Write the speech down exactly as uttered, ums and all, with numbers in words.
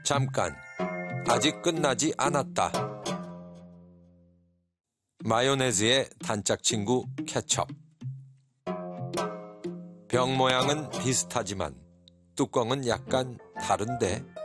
잠깐, 아직 끝나지 않았다. 마요네즈의 단짝 친구 케첩. 병 모양은 비슷하지만 뚜껑은 약간 다른데?